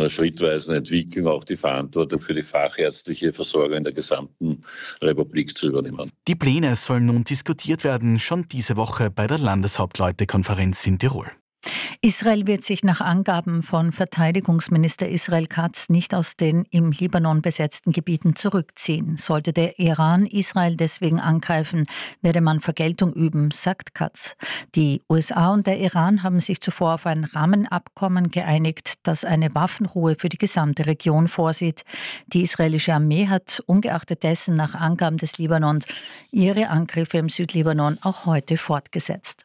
einer schrittweisen Entwicklung auch die Verantwortung für die fachärztliche Versorgung in der gesamten Republik zu übernehmen. Die Pläne sollen nun diskutiert werden, schon diese Woche bei der Landeshauptleutekonferenz in Tirol. Israel wird sich nach Angaben von Verteidigungsminister Israel Katz nicht aus den im Libanon besetzten Gebieten zurückziehen. Sollte der Iran Israel deswegen angreifen, werde man Vergeltung üben, sagt Katz. Die USA und der Iran haben sich zuvor auf ein Rahmenabkommen geeinigt, das eine Waffenruhe für die gesamte Region vorsieht. Die israelische Armee hat ungeachtet dessen nach Angaben des Libanons ihre Angriffe im Südlibanon auch heute fortgesetzt.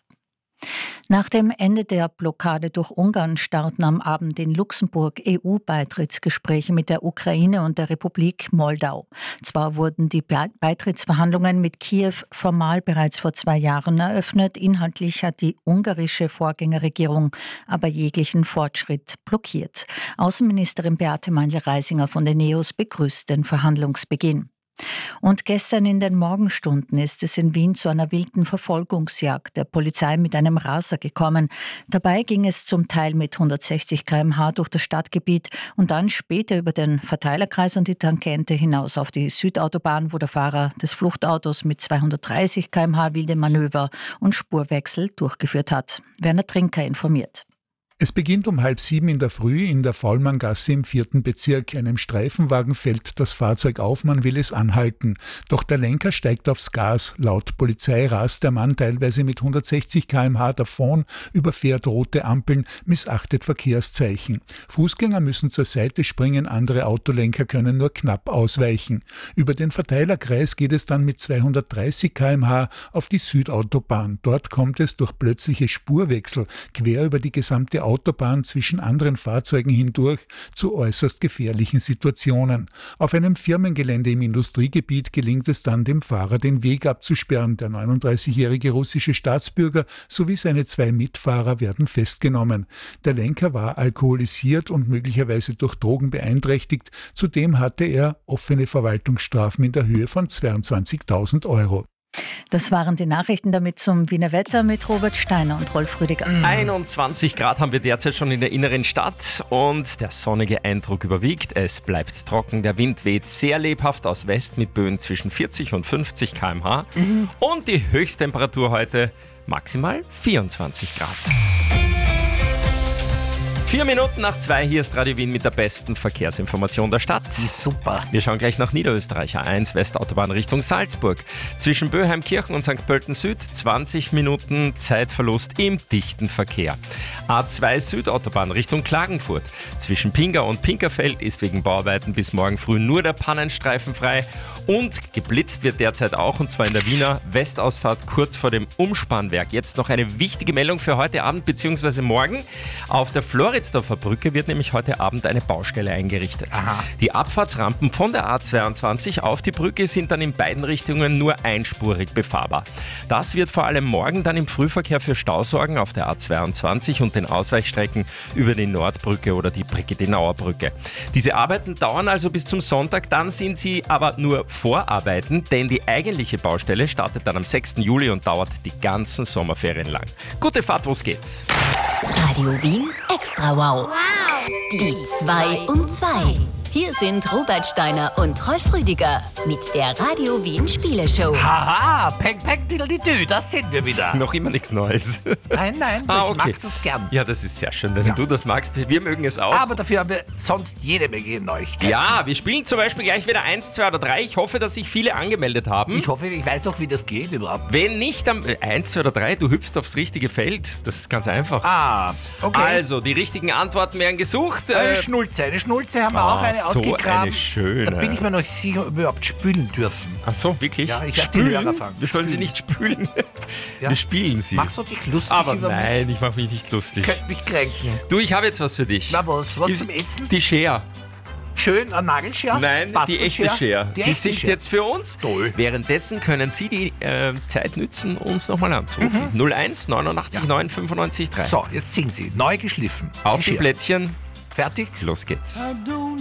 Nach dem Ende der Blockade durch Ungarn starten am Abend in Luxemburg EU-Beitrittsgespräche mit der Ukraine und der Republik Moldau. Zwar wurden die Beitrittsverhandlungen mit Kiew formal bereits vor 2 Jahren eröffnet, inhaltlich hat die ungarische Vorgängerregierung aber jeglichen Fortschritt blockiert. Außenministerin Beate Manja-Reisinger von den NEOS begrüßt den Verhandlungsbeginn. Und gestern in den Morgenstunden ist es in Wien zu einer wilden Verfolgungsjagd der Polizei mit einem Raser gekommen. Dabei ging es zum Teil mit 160 km/h durch das Stadtgebiet und dann später über den Verteilerkreis und die Tangente hinaus auf die Südautobahn, wo der Fahrer des Fluchtautos mit 230 km/h wilde Manöver und Spurwechsel durchgeführt hat. Werner Trinker informiert. Es beginnt um 6:30 in der Früh in der Faulmanngasse im 4. Bezirk. Einem Streifenwagen fällt das Fahrzeug auf, man will es anhalten. Doch der Lenker steigt aufs Gas. Laut Polizei rast der Mann teilweise mit 160 km/h davon, überfährt rote Ampeln, missachtet Verkehrszeichen. Fußgänger müssen zur Seite springen, andere Autolenker können nur knapp ausweichen. Über den Verteilerkreis geht es dann mit 230 km/h auf die Südautobahn. Dort kommt es durch plötzliche Spurwechsel quer über die gesamte Autobahn zwischen anderen Fahrzeugen hindurch zu äußerst gefährlichen Situationen. Auf einem Firmengelände im Industriegebiet gelingt es dann dem Fahrer, den Weg abzusperren. Der 39-jährige russische Staatsbürger sowie seine 2 Mitfahrer werden festgenommen. Der Lenker war alkoholisiert und möglicherweise durch Drogen beeinträchtigt. Zudem hatte er offene Verwaltungsstrafen in der Höhe von 22.000 Euro. Das waren die Nachrichten damit zum Wiener Wetter mit Robert Steiner und Rolf Rüdiger. 21 Grad haben wir derzeit schon in der inneren Stadt und der sonnige Eindruck überwiegt. Es bleibt trocken, der Wind weht sehr lebhaft aus West mit Böen zwischen 40 und 50 km/h. Und die Höchsttemperatur heute maximal 24 Grad. 4 Minuten nach 2, hier ist Radio Wien mit der besten Verkehrsinformation der Stadt. Super. Wir schauen gleich nach Niederösterreich. A1 Westautobahn Richtung Salzburg. Zwischen Böheim-Kirchen und St. Pölten Süd 20 Minuten Zeitverlust im dichten Verkehr. A2 Südautobahn Richtung Klagenfurt. Zwischen Pinga und Pinkerfeld ist wegen Bauarbeiten bis morgen früh nur der Pannenstreifen frei. Und geblitzt wird derzeit auch, und zwar in der Wiener Westausfahrt kurz vor dem Umspannwerk. Jetzt noch eine wichtige Meldung für heute Abend bzw. morgen. Auf der Floridsdorfer Brücke wird nämlich heute Abend eine Baustelle eingerichtet. Aha. Die Abfahrtsrampen von der A22 auf die Brücke sind dann in beiden Richtungen nur einspurig befahrbar. Das wird vor allem morgen dann im Frühverkehr für Stau sorgen auf der A22 und den Ausweichstrecken über die Nordbrücke oder die Brigittenauer Brücke. Diese Arbeiten dauern also bis zum Sonntag, dann sind sie aber nur Vorarbeiten, denn die eigentliche Baustelle startet dann am 6. Juli und dauert die ganzen Sommerferien lang. Gute Fahrt, wo's geht. Radio Wien Extra Wow. Die 2 um 2. Hier sind Robert Steiner und Rolf Rüdiger mit der Radio Wien Spieleshow. Haha, peng, peng, diddle-dü, das sind wir wieder. Noch immer nichts Neues. Nein, ich okay. mag das gern. Ja, das ist sehr schön, wenn du das magst. Wir mögen es auch. Aber dafür haben wir sonst jede Menge Neuigkeiten. Ja, wir spielen zum Beispiel gleich wieder 1, 2 oder 3. Ich hoffe, dass sich viele angemeldet haben. Ich hoffe, ich weiß auch, wie das geht überhaupt. Wenn nicht, dann 1, 2 oder 3, du hüpfst aufs richtige Feld. Das ist ganz einfach. Okay. Also, die richtigen Antworten werden gesucht. Eine Schnulze haben wir auch eine ausgegraben. Eine schöne. Da bin ich mir noch nicht sicher, ob wir überhaupt spülen dürfen. Ach so, wirklich? Ja, ich werde die Hörer fragen. Wir sollen sie nicht spülen. Ja. Wir spielen sie. Machst du dich lustig Aber über mich? nein, ich mache mich nicht lustig. Könnte mich kränken. Du, ich habe jetzt was für dich. Na was zum Essen? Die Schere. Schön, ein Nagelscher? Nein, die echte Schere. Die echte singt Schere. jetzt für uns. Toll. Währenddessen können Sie die Zeit nützen, uns nochmal anzurufen. 01 89 9 95 3. So, jetzt singen Sie. Neu geschliffen. Auf die Schere. Plätzchen. Fertig? Los geht's. I don't